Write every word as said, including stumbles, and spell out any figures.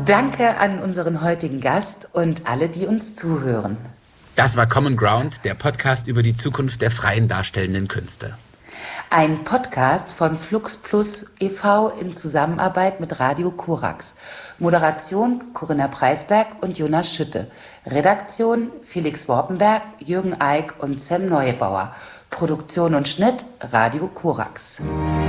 Danke an unseren heutigen Gast und alle, die uns zuhören. Das war Common Ground, der Podcast über die Zukunft der freien darstellenden Künste. Ein Podcast von Flux Plus e V in Zusammenarbeit mit Radio Korax. Moderation Corinna Preisberg und Jonas Schütte. Redaktion Felix Worpenberg, Jürgen Eick und Sam Neubauer. Produktion und Schnitt Radio Korax.